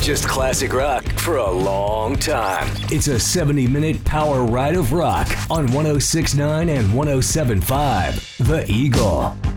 just classic rock for a long time. It's a 70-minute power ride of rock on 106.9 and 107.5 The Eagle.